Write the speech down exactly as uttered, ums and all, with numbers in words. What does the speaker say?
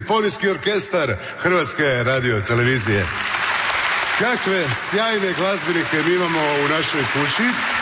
simfonijski orkestar Hrvatske radiotelevizije. Kakve sjajne glazbenike mi imamo u našoj kući.